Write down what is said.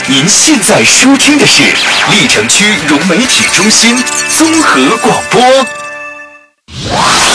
您现在收听的是历城区融媒体中心综合广播。